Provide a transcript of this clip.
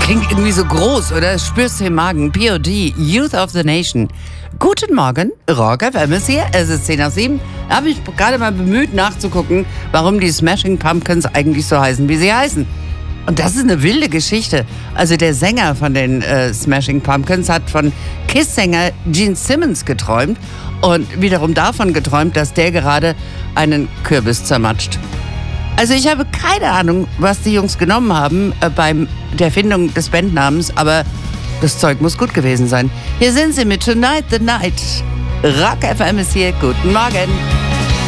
Klingt irgendwie so groß, oder? Spürst du im Magen. POD, Youth of the Nation. Guten Morgen, Rock FM ist hier. Es ist 6:10. Da habe ich gerade mal bemüht nachzugucken, warum die Smashing Pumpkins eigentlich so heißen, wie sie heißen. Und das ist eine wilde Geschichte. Also der Sänger von den Smashing Pumpkins hat von Kiss-Sänger Gene Simmons geträumt und wiederum davon geträumt, dass der gerade einen Kürbis zermatscht. Also ich habe keine Ahnung, was die Jungs genommen haben bei der Erfindung des Bandnamens, aber das Zeug muss gut gewesen sein. Hier sind sie mit Tonight the Night. Rock FM ist hier. Guten Morgen.